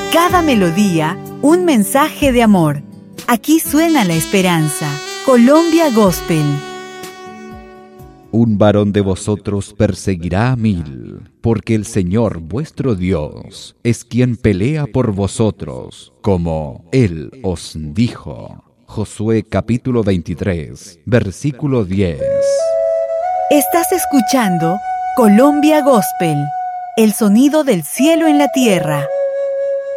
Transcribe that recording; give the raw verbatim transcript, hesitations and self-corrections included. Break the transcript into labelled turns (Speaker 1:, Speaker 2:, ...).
Speaker 1: Cada melodía, un mensaje de amor. Aquí suena la esperanza. Colombia Gospel.
Speaker 2: Un varón de vosotros perseguirá a mil, porque el Señor vuestro Dios es quien pelea por vosotros, como Él os dijo. Josué capítulo veintitrés, versículo diez.
Speaker 1: Estás escuchando Colombia Gospel, el sonido del cielo en la tierra.